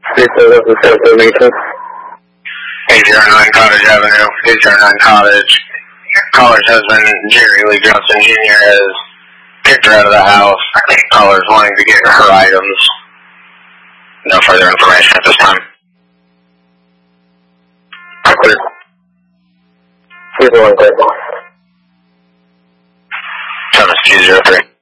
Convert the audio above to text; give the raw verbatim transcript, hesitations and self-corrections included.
eight zero nine Cottage Avenue, eight zero nine Cottage. Caller's husband, Jerry Lee Johnson Junior has kicked her out of the house. I think caller's wanting to get her items. No further information at this time. Clear. Clear one, clear. Thomas two zero three.